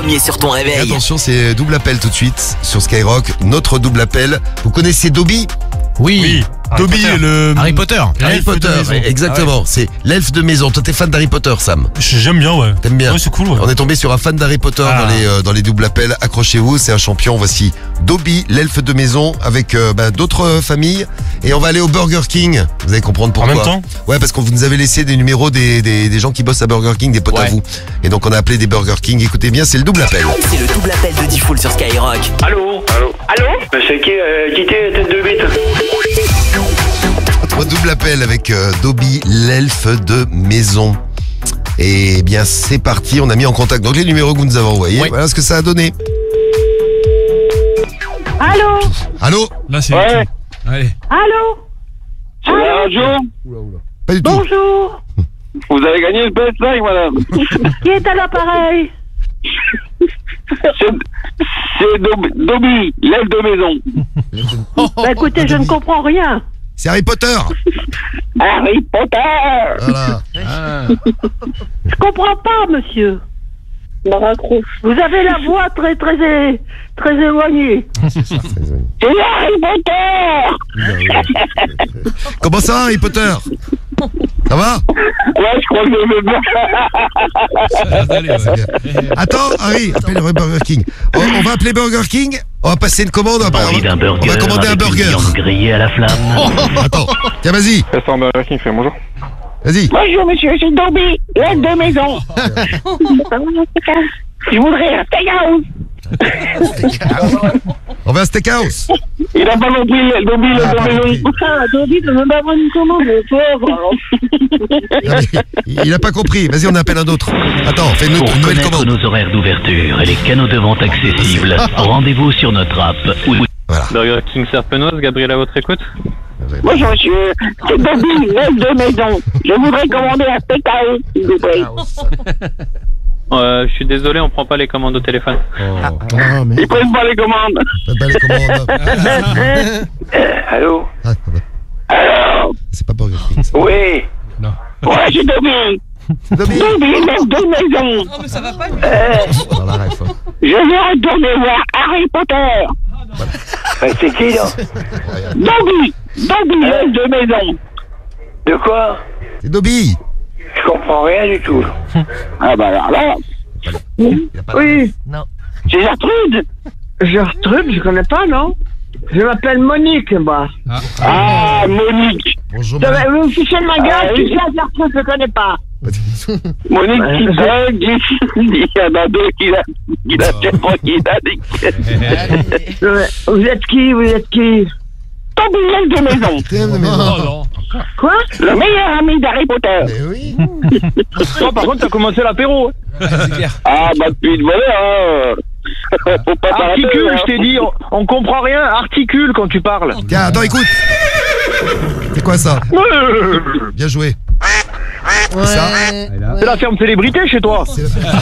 premier sur ton Et réveil. attention, c'est double appel tout de suite sur Skyrock. Notre double appel. Vous connaissez Dobby? Oui. Dobby, Harry Potter. Harry Potter, exactement. C'est l'elfe de maison. Toi, t'es fan d'Harry Potter, Sam? J'aime bien, ouais. T'aimes bien? Ouais, c'est cool, ouais. On est tombé sur un fan d'Harry Potter dans les doubles appels. Accrochez-vous, c'est un champion. Voici Dobby, l'elfe de maison, avec d'autres familles. Et on va aller au Burger King. Vous allez comprendre pourquoi. En même temps? Ouais, parce qu'on vous nous avait laissé des numéros des gens qui bossent à Burger King, des potes à vous. Et donc on a appelé des Burger King. Écoutez bien, c'est le double appel. C'est le double appel de Diffoul sur Skyrock. Allô? C'est qui t'es tête de bite? Notre double appel avec Dobby, l'elfe de maison. Et bien, c'est parti. On a mis en contact donc les numéros que vous nous avez envoyés. Voilà ce que ça a donné. Allô? Allô? Là, c'est Ouais. Allez. Allô? C'est la radio? Pas du tout. Bonjour. Vous avez gagné le PS5, madame. Qui est à l'appareil? C'est Dobby, l'elfe de maison. Bah écoutez, je ne comprends rien. C'est Harry Potter. Harry Potter. Voilà. Je comprends pas, monsieur. Vous avez la voix très éloignée. C'est Harry Potter. Comment ça, Harry Potter? Ça va? Ouais, je crois que je vais bien. Attends, Harry, appelle Burger King. On va appeler Burger King. On va passer une commande. On va commander un burger. Grillé à la flamme. Attends, tiens, vas-y. Restaurant Burger King, fait bonjour. Vas-y. Bonjour, monsieur, c'est Dobby, l'elfe de maison. Je voudrais un steakhouse. On va à Steakhouse. Il a pas compris, Dobby, l'elfe de maison. Dobby ne veut pas avoir une commande, pauvre. Non, mais il a pas compris. Vas-y, on appelle un autre. Attends, fais une Pour nouvelle connaître commande. nos horaires d'ouverture et les canaux de vente accessibles, rendez-vous sur notre app. Voilà. Burger King Serpenoise, Gabriel à votre écoute. Bonjour, monsieur, c'est Dobby, l'elfe de maison. Je voudrais commander un steakhouse, s'il vous plaît. Je suis désolé, on prend pas les commandes au téléphone. Ah, mais Ils prennent pas les commandes. faites pas les commandes. Allô? Ah, Allô? c'est pas Burger King. Ça. Oui. Non. Ouais, c'est Dobby. Dobby. Dobby, l'elfe de maison. Non, mais ça va pas. Dans la ref, hein. Je veux retourner voir Harry Potter. C'est qui, là? Dobby, l'elfe de maison. De quoi? C'est Dobby. Je comprends rien du tout. Ah bah alors là. Il a pas Oui, C'est Gertrude. Gertrude, je connais pas, non? Je m'appelle Monique, moi. Ah, Monique. Bonjour, Ça madame. va, vous me fichez de ma gueule, oui. tu sais, Gertrude, je connais pas. Monique qui bug. Il y en a deux qui la fait pas qui l'a dit. Vous êtes qui? Dobby, l'elfe de maison. Thème de maison. non. Quoi? Le meilleur ami d'Harry Potter. Mais oui. Toi, par contre, t'as commencé l'apéro. C'est clair. Ah, bah, depuis de voler, Faut pas t'arrêter. Articule, je t'ai dit, on comprend rien, articule quand tu parles. Tiens, attends, écoute. C'est quoi ça? Bien joué. Ouais. Ça C'est la ferme célébrité chez toi. C'est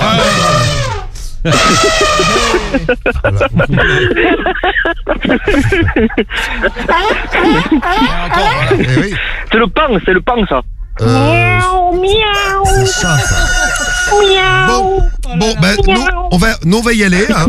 Eh oui. C'est le pain ça. Miaou. C'est ça, ça. Miaou. Bon, ben, nous, on va y aller, hein.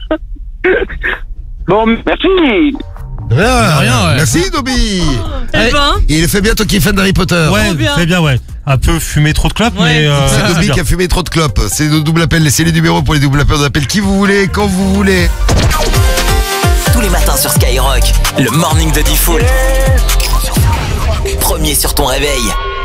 Bon, merci. Rien, ouais. Merci, Dobby. Eh ben, Il fait bien, toi qui es fan d'Harry Potter. Ouais, bien. c'est bien, ouais. Un peu fumé trop de clopes, Ouais. mais. C'est Dobby qui a fumé trop de clopes. C'est le double appel. Laissez les numéros pour les doubles appels. On appelle qui vous voulez, quand vous voulez. Tous les matins sur Skyrock, le morning de Diffoul. Premier sur ton réveil.